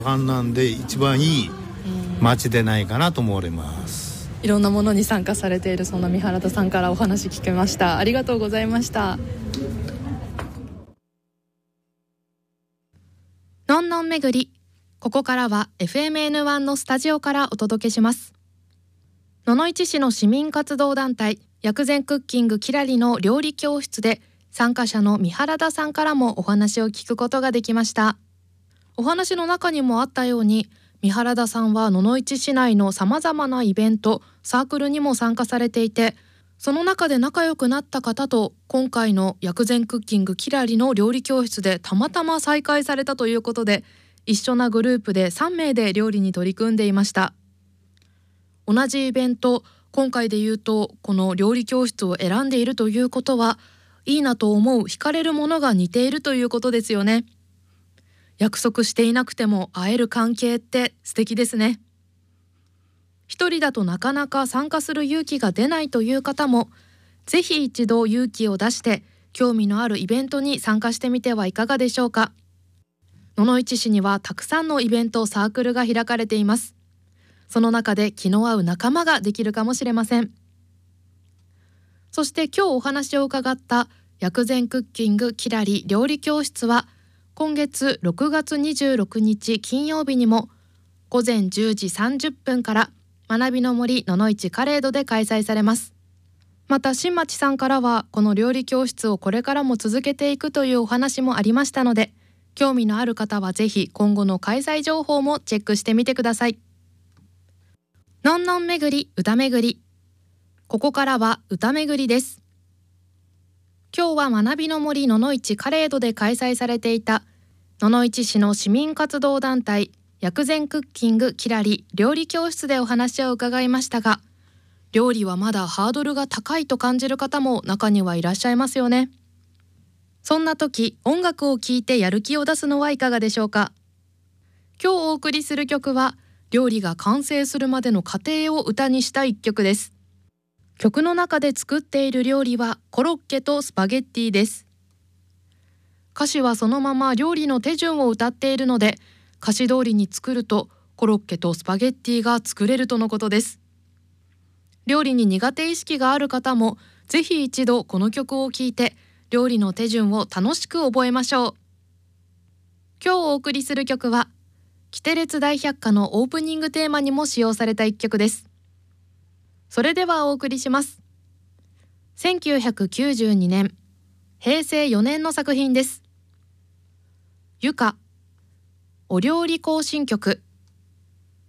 阪南で一番いい街でないかなと思われます。 いろんなものに参加されているそんな三原田さんからお話聞けました。ありがとうございました。のんのん巡り、ここからは FMN1 のスタジオからお届けします。野々市市の市民活動団体薬膳クッキングきらりの料理教室で参加者の三原田さんからもお話を聞くことができました。お話の中にもあったように、三原田さんは野々市市内のさまざまなイベント、サークルにも参加されていて、その中で仲良くなった方と今回の薬膳クッキングきらりの料理教室でたまたま再会されたということで、一緒なグループで3名で料理に取り組んでいました。同じイベント、今回で言うとこの料理教室を選んでいるということは、いいなと思う惹かれるものが似ているということですよね。約束していなくても会える関係って素敵ですね。一人だとなかなか参加する勇気が出ないという方も、ぜひ一度勇気を出して興味のあるイベントに参加してみてはいかがでしょうか。野々市市にはたくさんのイベント、サークルが開かれています。その中で気の合う仲間ができるかもしれません。そして今日お話を伺った薬膳クッキングきらり料理教室は、今月6月26日金曜日にも午前10時30分から学びの森野々市カレードで開催されます。また新町さんからはこの料理教室をこれからも続けていくというお話もありましたので、興味のある方はぜひ今後の開催情報もチェックしてみてください。のんのん巡り、歌巡り、ここからは歌巡りです。今日は学びの森野々市カレードで開催されていた野々市市の市民活動団体薬膳クッキングきらり料理教室でお話を伺いましたが、料理はまだハードルが高いと感じる方も中にはいらっしゃいますよね。そんな時、音楽を聴いてやる気を出すのはいかがでしょうか。今日お送りする曲は料理が完成するまでの過程を歌にした一曲です。曲の中で作っている料理はコロッケとスパゲッティです。歌詞はそのまま料理の手順を歌っているので、歌詞通りに作るとコロッケとスパゲッティが作れるとのことです。料理に苦手意識がある方もぜひ一度この曲を聴いて料理の手順を楽しく覚えましょう。今日お送りする曲はキテレツ大百科のオープニングテーマにも使用された一曲です。それではお送りします。1992年平成4年の作品です。ゆかお料理行進曲。